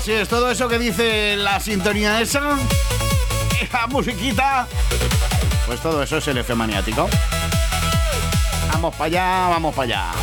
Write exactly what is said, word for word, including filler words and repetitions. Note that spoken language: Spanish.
Así es, todo eso que dice la sintonía esa, esa musiquita, pues todo eso es el F maniático. Vamos para allá, vamos para allá.